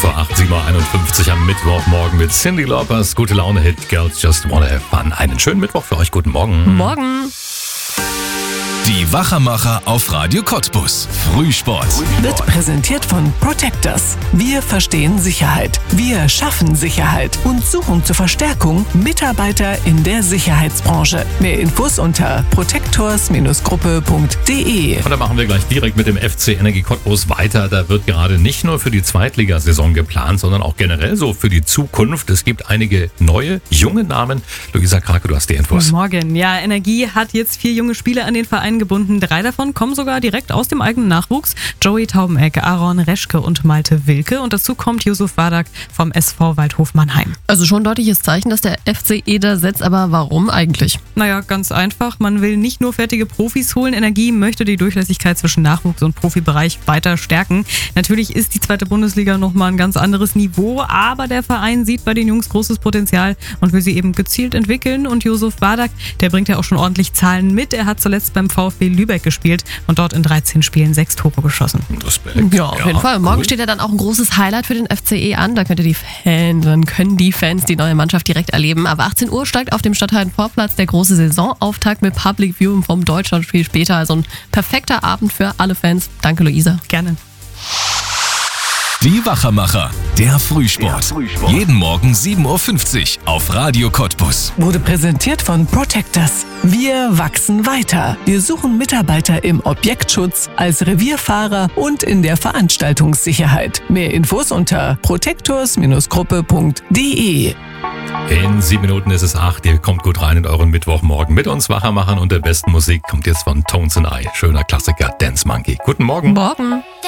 vor 8, 7.51 Uhr am Mittwochmorgen mit Cyndi Laupers Gute Laune-Hit Girls Just Wanna Have Fun. Einen schönen Mittwoch für euch. Guten Morgen. Morgen. Die Wachermacher auf Radio Cottbus. Frühsport. Wird präsentiert von Protectors. Wir verstehen Sicherheit. Wir schaffen Sicherheit und suchen zur Verstärkung Mitarbeiter in der Sicherheitsbranche. Mehr Infos unter protectors-gruppe.de. Und da machen wir gleich direkt mit dem FC Energie Cottbus weiter. Da wird gerade nicht nur für die Zweitligasaison geplant, sondern auch generell so für die Zukunft. Es gibt einige neue, junge Namen. Luisa Krake, du hast die Infos. Guten Morgen. Ja, Energie hat jetzt 4 junge Spieler an den Verein gebunden. 3 davon kommen sogar direkt aus dem eigenen Nachwuchs. Joey Taubeneck, Aaron Reschke und Malte Wilke. Und dazu kommt Yusuf Wadak vom SV Waldhof Mannheim. Also schon ein deutliches Zeichen, dass der FC Eder setzt, aber warum eigentlich? Naja, ganz einfach. Man will nicht nur fertige Profis holen. Energie möchte die Durchlässigkeit zwischen Nachwuchs- und Profibereich weiter stärken. Natürlich ist die zweite Bundesliga nochmal ein ganz anderes Niveau, aber der Verein sieht bei den Jungs großes Potenzial und will sie eben gezielt entwickeln. Und Yusuf Wadak, der bringt ja auch schon ordentlich Zahlen mit. Er hat zuletzt beim VfB Lübeck gespielt und dort in 13 Spielen 6 Tore geschossen. Respekt. Ja, auf jeden Fall. Morgen steht ja dann auch ein großes Highlight für den FCE an. Dann können die Fans die neue Mannschaft direkt erleben. Ab 18 Uhr steigt auf dem Stadthallen-Vorplatz der große Saisonauftakt mit Public Viewing vom Deutschlandspiel später. Also ein perfekter Abend für alle Fans. Danke, Luisa. Gerne. Die Wachermacher. Der Frühsport. Jeden Morgen 7.50 Uhr auf Radio Cottbus. Wurde präsentiert von Protectors. Wir wachsen weiter. Wir suchen Mitarbeiter im Objektschutz, als Revierfahrer und in der Veranstaltungssicherheit. Mehr Infos unter protectors-gruppe.de. In 7 Minuten ist es 8. Ihr kommt gut rein in euren Mittwochmorgen mit uns Wachermachern und der besten Musik kommt jetzt von Tones and I. Schöner Klassiker, Dance Monkey. Guten Morgen. Morgen.